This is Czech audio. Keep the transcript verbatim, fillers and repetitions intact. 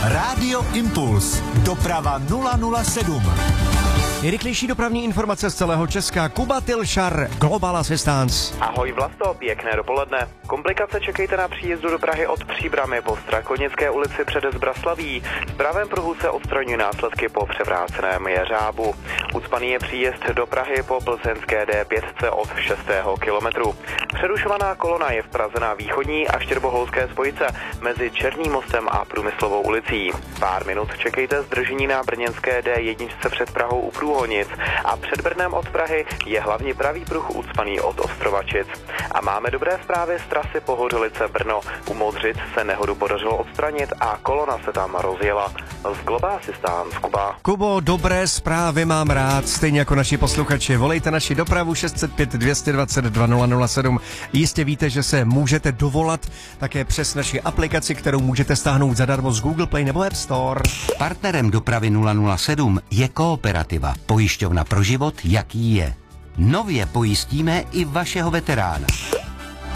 Rádio Impuls. Doprava nula nula sedm. Nejrychlejší dopravní informace z celého Česka. Kuba Tilšar, Global Assistance. Ahoj Vlasto, pěkné dopoledne. Komplikace čekejte na příjezdu do Prahy od Příbramy po Strakonické ulici před Zbraslaví. V pravém pruhu se odstraňují následky po převráceném jeřábu. Ucpaný je příjezd do Prahy po plzeňské D pět od šestého kilometru. Přerušovaná kolona je v Praze na východní a štěrboholské spojice mezi Černým mostem a Průmyslovou ulicí. Pár minut čekejte zdržení na brněnské D jedna před Prahou u Průhonic a před Brnem od Prahy je hlavně pravý pruh ucpaný od Ostrovačic. A máme dobré zprávy z trasy Pohořelice Brno. U Modřic se nehodu podařilo odstranit a kolona se tam rozjela. Z Global Assistance, Kuba. Kubo, dobré zprávy mám rád, stejně jako naši posluchači. Volejte naši dopravu šest set pět dvě dvacet dva nula nula sedm. Jistě víte, že se můžete dovolat také přes naši aplikaci, kterou můžete stáhnout zadarmo z Google Play nebo App Store. Partnerem dopravy nula nula sedm je Kooperativa, pojišťovna pro život, jaký je. Nově pojistíme i vašeho veterána.